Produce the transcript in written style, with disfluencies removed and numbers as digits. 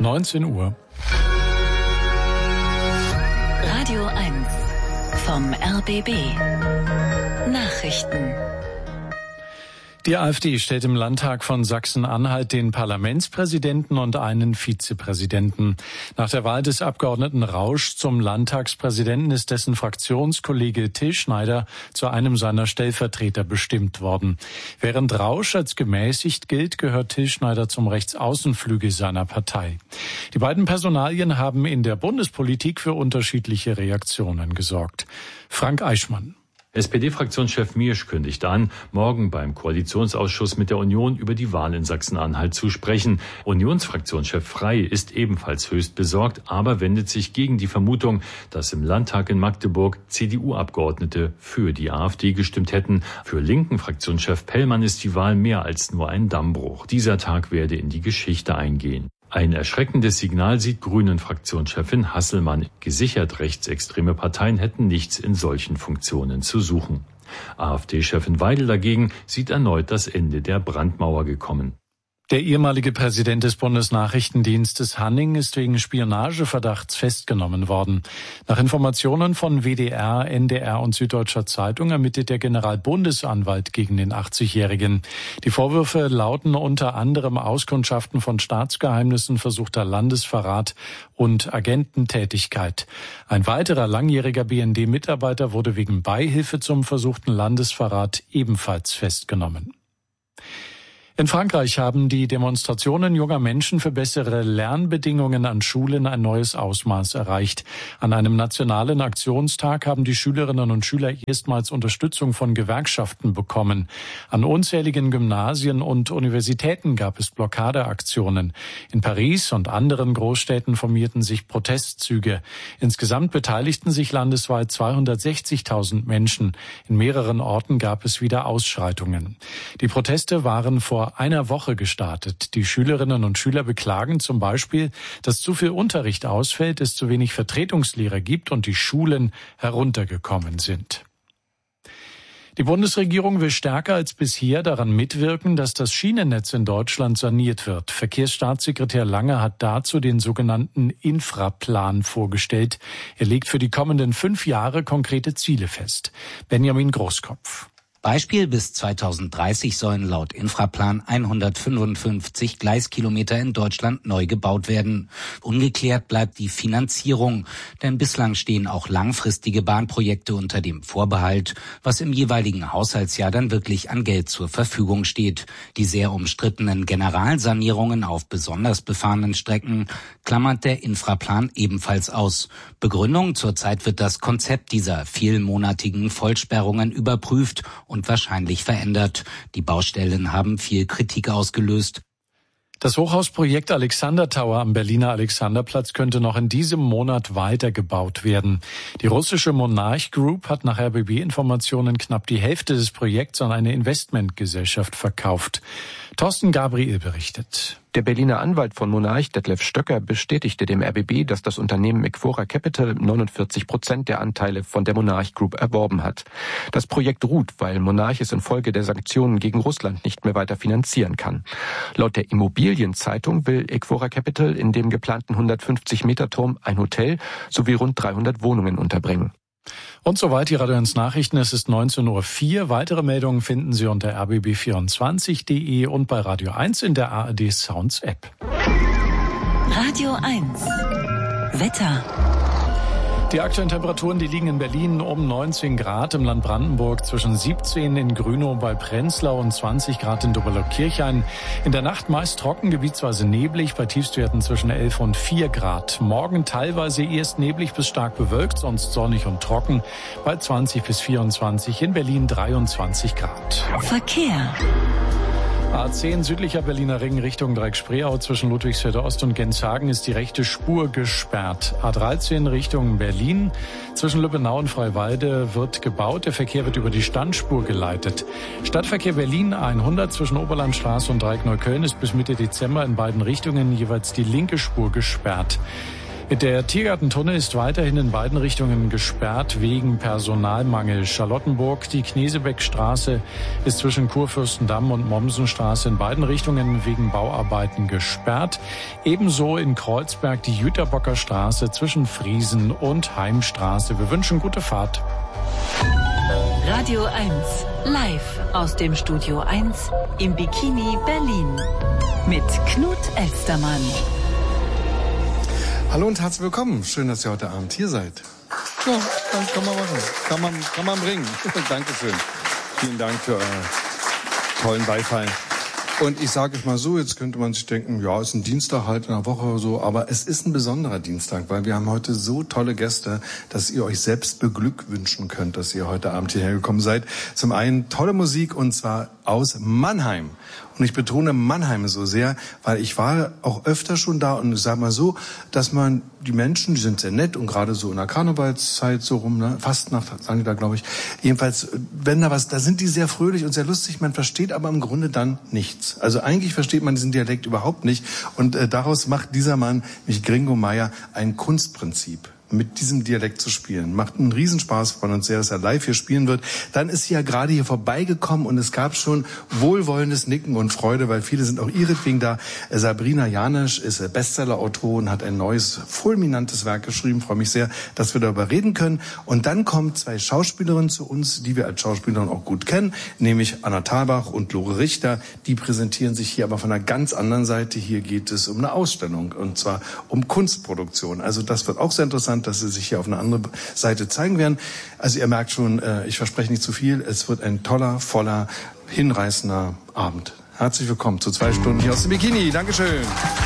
19 Uhr. Radio 1 vom RBB. Nachrichten. Die AfD stellt im Landtag von Sachsen-Anhalt den Parlamentspräsidenten und einen Vizepräsidenten. Nach der Wahl des Abgeordneten Rausch zum Landtagspräsidenten ist dessen Fraktionskollege Till Schneider zu einem seiner Stellvertreter bestimmt worden. Während Rausch als gemäßigt gilt, gehört Till Schneider zum Rechtsaußenflügel seiner Partei. Die beiden Personalien haben in der Bundespolitik für unterschiedliche Reaktionen gesorgt. Frank Eichmann. SPD-Fraktionschef Miersch kündigt an, morgen beim Koalitionsausschuss mit der Union über die Wahl in Sachsen-Anhalt zu sprechen. Unionsfraktionschef Frey ist ebenfalls höchst besorgt, aber wendet sich gegen die Vermutung, dass im Landtag in Magdeburg CDU-Abgeordnete für die AfD gestimmt hätten. Für linken Fraktionschef Pellmann ist die Wahl mehr als nur ein Dammbruch. Dieser Tag werde in die Geschichte eingehen. Ein erschreckendes Signal sieht Grünen-Fraktionschefin Hasselmann. Gesichert rechtsextreme Parteien hätten nichts in solchen Funktionen zu suchen. AfD-Chefin Weidel dagegen sieht erneut das Ende der Brandmauer gekommen. Der ehemalige Präsident des Bundesnachrichtendienstes Hanning ist wegen Spionageverdachts festgenommen worden. Nach Informationen von WDR, NDR und Süddeutscher Zeitung ermittelt der Generalbundesanwalt gegen den 80-Jährigen. Die Vorwürfe lauten unter anderem Auskundschaften von Staatsgeheimnissen, versuchter Landesverrat und Agententätigkeit. Ein weiterer langjähriger BND-Mitarbeiter wurde wegen Beihilfe zum versuchten Landesverrat ebenfalls festgenommen. In Frankreich haben die Demonstrationen junger Menschen für bessere Lernbedingungen an Schulen ein neues Ausmaß erreicht. An einem nationalen Aktionstag haben die Schülerinnen und Schüler erstmals Unterstützung von Gewerkschaften bekommen. An unzähligen Gymnasien und Universitäten gab es Blockadeaktionen. In Paris und anderen Großstädten formierten sich Protestzüge. Insgesamt beteiligten sich landesweit 260.000 Menschen. In mehreren Orten gab es wieder Ausschreitungen. Die Proteste waren vor einer Woche gestartet. Die Schülerinnen und Schüler beklagen zum Beispiel, dass zu viel Unterricht ausfällt, es zu wenig Vertretungslehrer gibt und die Schulen heruntergekommen sind. Die Bundesregierung will stärker als bisher daran mitwirken, dass das Schienennetz in Deutschland saniert wird. Verkehrsstaatssekretär Lange hat dazu den sogenannten Infraplan vorgestellt. Er legt für die kommenden 5 Jahre konkrete Ziele fest. Benjamin Großkopf. Beispiel: bis 2030 sollen laut Infraplan 155 Gleiskilometer in Deutschland neu gebaut werden. Ungeklärt bleibt die Finanzierung, denn bislang stehen auch langfristige Bahnprojekte unter dem Vorbehalt, was im jeweiligen Haushaltsjahr dann wirklich an Geld zur Verfügung steht. Die sehr umstrittenen Generalsanierungen auf besonders befahrenen Strecken klammert der Infraplan ebenfalls aus. Begründung: zurzeit wird das Konzept dieser vielmonatigen Vollsperrungen überprüft und wahrscheinlich verändert. Die Baustellen haben viel Kritik ausgelöst. Das Hochhausprojekt Alexander Tower am Berliner Alexanderplatz könnte noch in diesem Monat weitergebaut werden. Die russische Monarch Group hat nach RBB-Informationen knapp die Hälfte des Projekts an eine Investmentgesellschaft verkauft. Thorsten Gabriel berichtet. Der Berliner Anwalt von Monarch, Detlef Stöcker, bestätigte dem RBB, dass das Unternehmen Ecfora Capital 49% der Anteile von der Monarch Group erworben hat. Das Projekt ruht, weil Monarch es infolge der Sanktionen gegen Russland nicht mehr weiter finanzieren kann. Laut der Immobilienzeitung will Ecfora Capital in dem geplanten 150-Meter-Turm ein Hotel sowie rund 300 Wohnungen unterbringen. Und soweit die Radio 1 Nachrichten. Es ist 19:04 Uhr. Weitere Meldungen finden Sie unter rbb24.de und bei Radio 1 in der ARD Sounds App. Radio 1 Wetter. Die aktuellen Temperaturen, die liegen in Berlin um 19 Grad, im Land Brandenburg zwischen 17 in Grünow bei Prenzlau und 20 Grad in Doberlau-Kirchhain. In der Nacht meist trocken, gebietsweise neblig, bei Tiefstwerten zwischen 11 und 4 Grad. Morgen teilweise erst neblig bis stark bewölkt, sonst sonnig und trocken, bei 20 bis 24, in Berlin 23 Grad. Verkehr. A10 südlicher Berliner Ring Richtung Dreieck-Spreeau zwischen Ludwigsfelde Ost und Genshagen ist die rechte Spur gesperrt. A13 Richtung Berlin zwischen Lübbenau und Freiwalde wird gebaut. Der Verkehr wird über die Standspur geleitet. Stadtverkehr Berlin 100 zwischen Oberlandstraße und Dreieck Neukölln ist bis Mitte Dezember in beiden Richtungen jeweils die linke Spur gesperrt. Mit der Tiergartentunnel ist weiterhin in beiden Richtungen gesperrt wegen Personalmangel. Charlottenburg, die Knesebeckstraße ist zwischen Kurfürstendamm und Mommsenstraße in beiden Richtungen wegen Bauarbeiten gesperrt. Ebenso in Kreuzberg die Jüterbocker Straße zwischen Friesen und Heimstraße. Wir wünschen gute Fahrt. Radio 1, live aus dem Studio 1 im Bikini Berlin mit Knut Elstermann. Hallo und herzlich willkommen. Schön, dass ihr heute Abend hier seid. Ja, das kann man machen. Kann man bringen. Dankeschön. Vielen Dank für euren tollen Beifall. Und ich sage es mal so, jetzt könnte man sich denken, ja, ist ein Dienstag halt in der Woche oder so, aber es ist ein besonderer Dienstag, weil wir haben heute so tolle Gäste, dass ihr euch selbst beglückwünschen könnt, dass ihr heute Abend hierher gekommen seid. Zum einen tolle Musik und zwar aus Mannheim. Und ich betone Mannheim so sehr, weil ich war auch öfter schon da und ich sage mal so, dass man die Menschen, die sind sehr nett und gerade so in der Karnevalszeit so rum, ne, Fastnacht sagen die da, glaube ich. Jedenfalls, wenn da was, da sind die sehr fröhlich und sehr lustig, man versteht aber im Grunde dann nichts. Also eigentlich versteht man diesen Dialekt überhaupt nicht und daraus macht dieser Mann, nämlich Gringo Meier, ein Kunstprinzip. Mit diesem Dialekt zu spielen. Macht einen Riesenspaß von uns sehr, dass er live hier spielen wird. Dann ist sie ja gerade hier vorbeigekommen und es gab schon wohlwollendes Nicken und Freude, weil viele sind auch ihretwegen da. Sabrina Janisch ist Bestseller-Autorin, hat ein neues, fulminantes Werk geschrieben. Freue mich sehr, dass wir darüber reden können. Und dann kommen zwei Schauspielerinnen zu uns, die wir als Schauspielerin auch gut kennen, nämlich Anna Thalbach und Lore Richter. Die präsentieren sich hier aber von einer ganz anderen Seite. Hier geht es um eine Ausstellung und zwar um Kunstproduktion. Also das wird auch sehr interessant, dass sie sich hier auf eine andere Seite zeigen werden. Also ihr merkt schon, ich verspreche nicht zu viel. Es wird ein toller, voller, hinreißender Abend. Herzlich willkommen zu 2 Stunden hier aus dem Bikini. Dankeschön.